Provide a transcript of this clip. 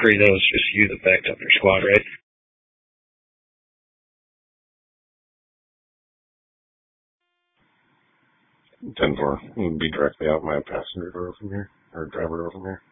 Cree, that was just you that backed up your squad, right? 10-4. You'd be directly out my passenger door from here, or driver door from here.